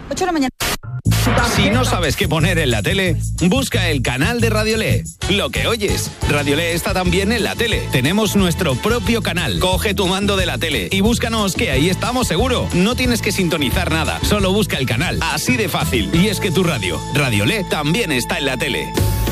8 de la mañana. Si no sabes qué poner en la tele, busca el canal de Radiolé. Lo que oyes, Radiolé está también en la tele. Tenemos nuestro propio canal. Coge tu mando de la tele y búscanos, que ahí estamos seguro. No tienes que sintonizar nada, solo busca el canal. Así de fácil. Y es que tu radio, Radiolé, también está en la tele.